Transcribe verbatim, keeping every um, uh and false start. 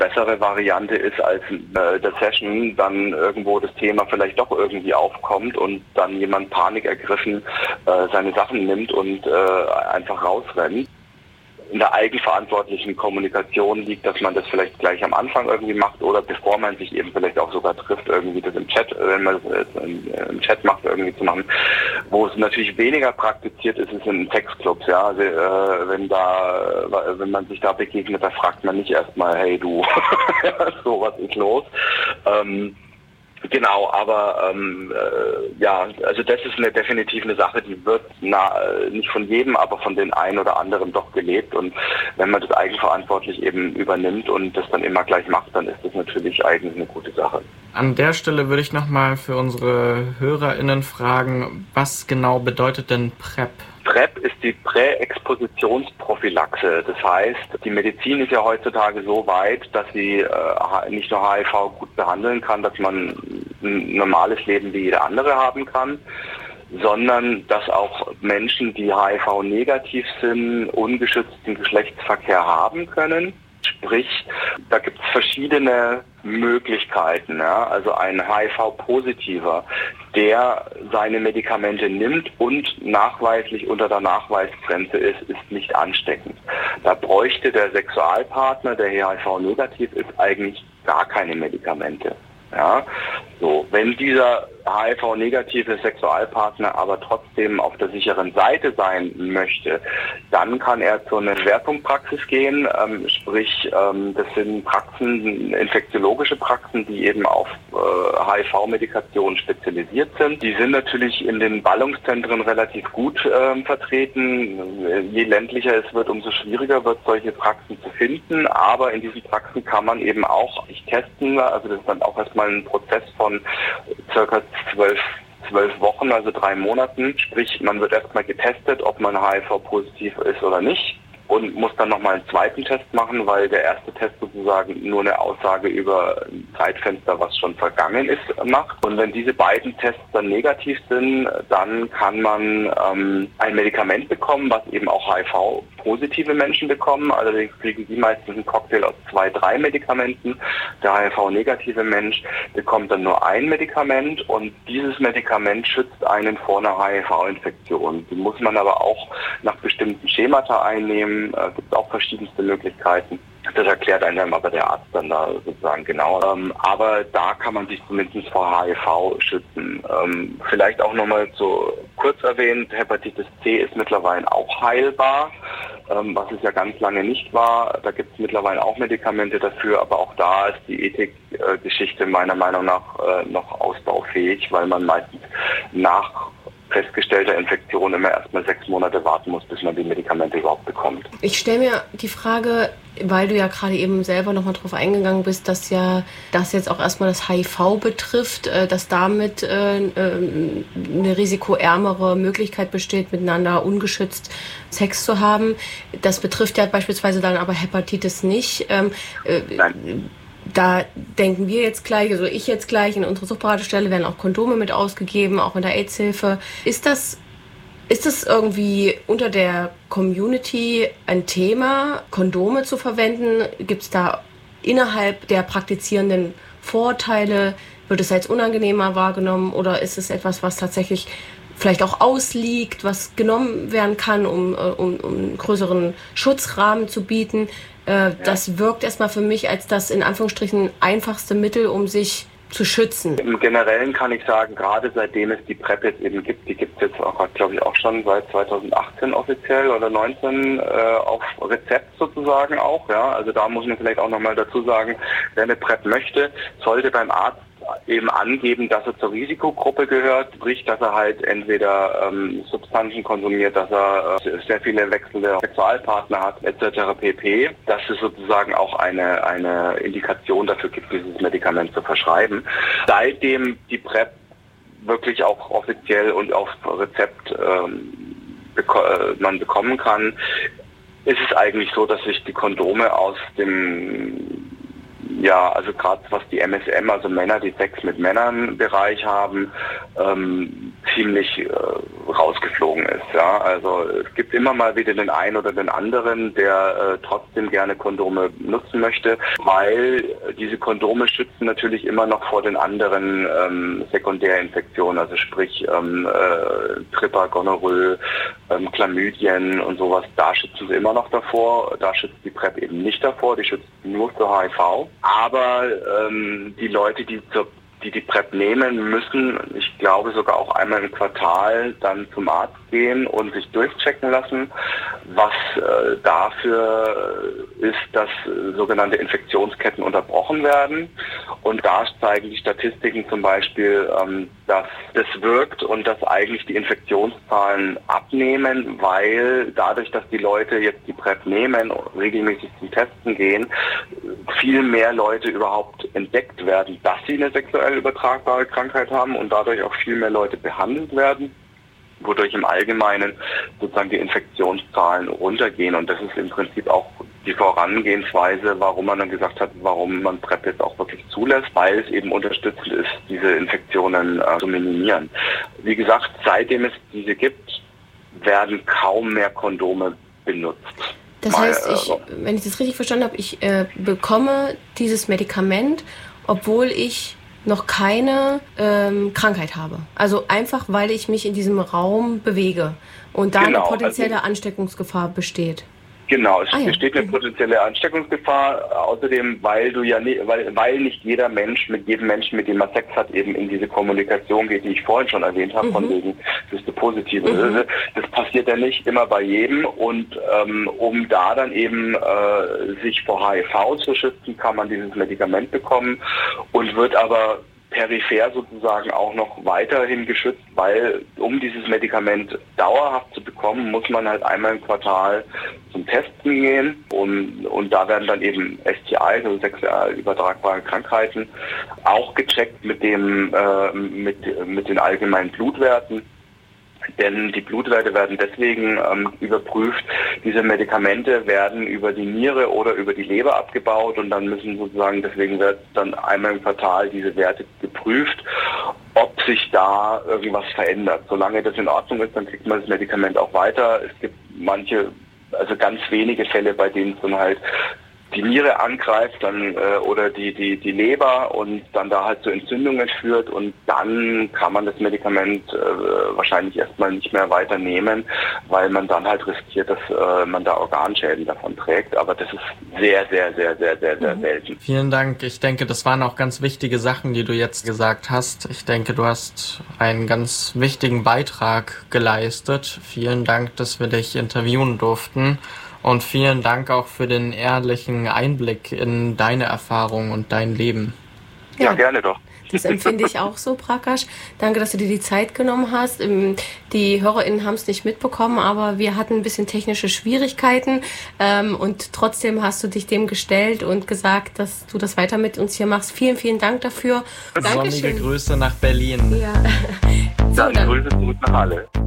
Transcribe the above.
bessere Variante ist, als äh, der Session dann irgendwo das Thema vielleicht doch irgendwie aufkommt und dann jemand Panik ergriffen äh, seine Sachen nimmt und äh, einfach rausrennt. In der eigenverantwortlichen Kommunikation liegt, dass man das vielleicht gleich am Anfang irgendwie macht oder bevor man sich eben vielleicht auch sogar trifft, irgendwie das im Chat, wenn man das im Chat macht, irgendwie zu machen. Wo es natürlich weniger praktiziert ist, ist in Textclubs, ja. Also äh, wenn da, wenn man sich da begegnet, da fragt man nicht erstmal, hey du, so was ist los. Ähm, Genau, aber ähm, äh, ja, also das ist eine definitiv eine Sache, die wird na, nicht von jedem, aber von den einen oder anderen doch gelebt. Und wenn man das eigenverantwortlich eben übernimmt und das dann immer gleich macht, dann ist das natürlich eigentlich eine gute Sache. An der Stelle würde ich nochmal für unsere HörerInnen fragen, was genau bedeutet denn PrEP? PrEP ist die Präexpositionsprophylaxe. Das heißt, die Medizin ist ja heutzutage so weit, dass sie äh, nicht nur H I V gut behandeln kann, dass man ein normales Leben wie jeder andere haben kann, sondern dass auch Menschen, die H I V-negativ sind, ungeschützten Geschlechtsverkehr haben können. Sprich, da gibt es verschiedene Möglichkeiten. Ja? Also ein H I V-Positiver, der seine Medikamente nimmt und nachweislich unter der Nachweisgrenze ist, ist nicht ansteckend. Da bräuchte der Sexualpartner, der H I V-negativ ist, eigentlich gar keine Medikamente. Ja, so, wenn dieser H I V-negative Sexualpartner aber trotzdem auf der sicheren Seite sein möchte, dann kann er zu einer Schwerpunktpraxis gehen, ähm, sprich, ähm, das sind Praxen, infektiologische Praxen, die eben auf äh, H I V-Medikation spezialisiert sind. Die sind natürlich in den Ballungszentren relativ gut ähm, vertreten. Je ländlicher es wird, umso schwieriger wird, solche Praxen zu finden, aber in diesen Praxen kann man eben auch sich testen, also das ist dann auch erstmal ein Prozess von circa zwölf, zwölf Wochen, also drei Monaten. Sprich, man wird erstmal getestet, ob man H I V-positiv ist oder nicht. Und muss dann nochmal einen zweiten Test machen, weil der erste Test sozusagen nur eine Aussage über ein Zeitfenster, was schon vergangen ist, macht. Und wenn diese beiden Tests dann negativ sind, dann kann man ähm, ein Medikament bekommen, was eben auch H I V-positive Menschen bekommen. Allerdings kriegen die meistens einen Cocktail aus zwei, drei Medikamenten. Der H I V-negative Mensch bekommt dann nur ein Medikament und dieses Medikament schützt einen vor einer H I V-Infektion. Die muss man aber auch nach bestimmten Schemata einnehmen. Äh, gibt es auch verschiedenste Möglichkeiten. Das erklärt einem aber der Arzt dann da sozusagen genau. Ähm, aber da kann man sich zumindest vor H I V schützen. Ähm, vielleicht auch nochmal so kurz erwähnt, Hepatitis C ist mittlerweile auch heilbar, ähm, was es ja ganz lange nicht war. Da gibt es mittlerweile auch Medikamente dafür, aber auch da ist die Ethikgeschichte äh, meiner Meinung nach äh, noch ausbaufähig, weil man meistens nach festgestellter Infektion immer erstmal sechs Monate warten muss, bis man die Medikamente überhaupt bekommt. Ich stelle mir die Frage, weil du ja gerade eben selber nochmal drauf eingegangen bist, dass ja das jetzt auch erstmal das H I V betrifft, dass damit äh, eine risikoärmere Möglichkeit besteht, miteinander ungeschützt Sex zu haben. Das betrifft ja beispielsweise dann aber Hepatitis nicht. Ähm, äh, Nein. Da denken wir jetzt gleich, also ich jetzt gleich, in unserer Suchtberatungsstelle werden auch Kondome mit ausgegeben, auch in der AIDS-Hilfe. Ist das, ist das irgendwie unter der Community ein Thema, Kondome zu verwenden? Gibt es da innerhalb der Praktizierenden Vorteile? Wird es als unangenehmer wahrgenommen oder ist es etwas, was tatsächlich vielleicht auch ausliegt, was genommen werden kann, um, um, um einen größeren Schutzrahmen zu bieten? Äh, das ja. wirkt erstmal für mich als das in Anführungsstrichen einfachste Mittel, um sich zu schützen. Im Generellen kann ich sagen, gerade seitdem es die PrEP jetzt eben gibt, die gibt es jetzt auch, glaube ich, auch schon seit zweitausendachtzehn offiziell oder neunzehn äh, auf Rezept sozusagen auch. Ja, also da muss man vielleicht auch nochmal dazu sagen, wer eine PrEP möchte, sollte beim Arzt eben angeben, dass er zur Risikogruppe gehört, sprich, dass er halt entweder ähm, Substanzen konsumiert, dass er äh, sehr viele wechselnde Sexualpartner hat, et cetera pp., dass es sozusagen auch eine, eine Indikation dafür gibt, dieses Medikament zu verschreiben. Seitdem die PrEP wirklich auch offiziell und auf Rezept ähm, beko- man bekommen kann, ist es eigentlich so, dass sich die Kondome aus dem Ja, also gerade was die M S M, also Männer, die Sex mit Männern Bereich haben, ähm, ziemlich äh, rausgeflogen ist. Ja, also es gibt immer mal wieder den einen oder den anderen, der äh, trotzdem gerne Kondome nutzen möchte, weil diese Kondome schützen natürlich immer noch vor den anderen ähm, Sekundärinfektionen, also sprich ähm, äh, Tripper, Gonorrhoe, ähm, Chlamydien und sowas. Da schützen sie immer noch davor. Da schützt die PrEP eben nicht davor. Die schützt nur für H I V. Aber ähm, die Leute, die zur die die PrEP nehmen, müssen, ich glaube sogar auch einmal im Quartal dann zum Arzt gehen und sich durchchecken lassen, was äh, dafür ist, dass äh, sogenannte Infektionsketten unterbrochen werden. Und da zeigen die Statistiken zum Beispiel, ähm, dass das wirkt und dass eigentlich die Infektionszahlen abnehmen, weil dadurch, dass die Leute jetzt die PrEP nehmen und regelmäßig zum Testen gehen, viel mehr Leute überhaupt entdeckt werden, dass sie eine sexuell übertragbare Krankheit haben und dadurch auch viel mehr Leute behandelt werden, wodurch im Allgemeinen sozusagen die Infektionszahlen runtergehen. Und das ist im Prinzip auch die Vorangehensweise, warum man dann gesagt hat, warum man PrEP jetzt auch wirklich zulässt, weil es eben unterstützend ist, diese Infektionen äh, zu minimieren. Wie gesagt, seitdem es diese gibt, werden kaum mehr Kondome benutzt. Das Mal, heißt, ich, wenn ich das richtig verstanden habe, ich äh, bekomme dieses Medikament, obwohl ich noch keine ähm, Krankheit habe. Also einfach, weil ich mich in diesem Raum bewege und da genau, eine potenzielle also, Ansteckungsgefahr besteht. Genau, es ah, ja. besteht eine potenzielle Ansteckungsgefahr, außerdem, weil du ja nie, weil, weil nicht jeder Mensch mit jedem Menschen, mit dem man Sex hat, eben in diese Kommunikation geht, die ich vorhin schon erwähnt habe, mhm. von wegen bist du positiv. Mhm. Das passiert ja nicht immer bei jedem und ähm, um da dann eben äh, sich vor H I V zu schützen, kann man dieses Medikament bekommen und wird aber peripher sozusagen auch noch weiterhin geschützt, weil um dieses Medikament dauerhaft zu bekommen, muss man halt einmal im Quartal zum Testen gehen und, und da werden dann eben S T Is, also sexuell übertragbare Krankheiten, auch gecheckt mit dem äh, mit, mit den allgemeinen Blutwerten. Denn die Blutwerte werden deswegen ähm, überprüft. Diese Medikamente werden über die Niere oder über die Leber abgebaut und dann müssen sozusagen, deswegen wird dann einmal im Quartal diese Werte geprüft, ob sich da irgendwas verändert. Solange das in Ordnung ist, dann kriegt man das Medikament auch weiter. Es gibt manche, also ganz wenige Fälle, bei denen es dann halt die Niere angreift dann äh, oder die, die, die Leber und dann da halt zu Entzündungen führt und dann kann man das Medikament äh, wahrscheinlich erstmal nicht mehr weiternehmen, weil man dann halt riskiert, dass äh, man da Organschäden davon trägt. Aber das ist sehr, sehr, sehr, sehr, sehr, sehr mhm. selten. Vielen Dank. Ich denke, das waren auch ganz wichtige Sachen, die du jetzt gesagt hast. Ich denke, du hast einen ganz wichtigen Beitrag geleistet. Vielen Dank, dass wir dich interviewen durften. Und vielen Dank auch für den ehrlichen Einblick in deine Erfahrung und dein Leben. Ja, ja gerne doch. Das empfinde ich auch so, Prakash. Danke, dass du dir die Zeit genommen hast. Die HörerInnen haben es nicht mitbekommen, aber wir hatten ein bisschen technische Schwierigkeiten. Und trotzdem hast du dich dem gestellt und gesagt, dass du das weiter mit uns hier machst. Vielen, vielen Dank dafür. Sonnige Grüße nach Berlin. Ja. So, dann, dann Grüße zurück nach Halle.